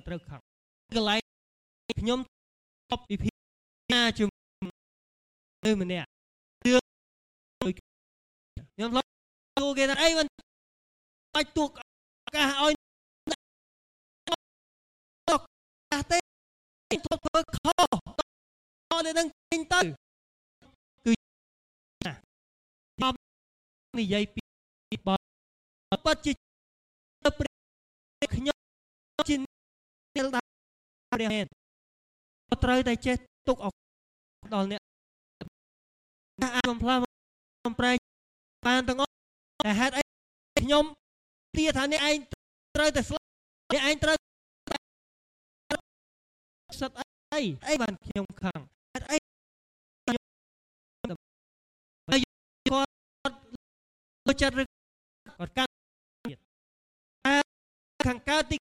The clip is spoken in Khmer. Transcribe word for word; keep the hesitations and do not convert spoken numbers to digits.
ត្រូវខឹងកន្លែងខ្ញុំតបពីភាសាជាមួយម្នាក់រឿងខ្ញុំលោកគេថាអីមិនបាច់ទួកកាសឲ្យតកកាសទេធ្វើខុសតលើនឹងពេញទៅគឺខ្ញុំនិយាយពីបើពិតជាខ្ញុំជានិលដល់ព្រះមែនត្រូវតែចេះទុកអដល់អ្នកអាចបំផ្លាញបំប្រែបានទាំងអស់តែហេតុអីខ្ញុំទាថាអ្នកឯងត្រូវតែស្លាប់អ្នកឯងត្រូវសិតអីអីបានខ្ញុំខឹងហេតុអីហើយគាត់ចិត្តឬគាត់កើតខាងកើតទី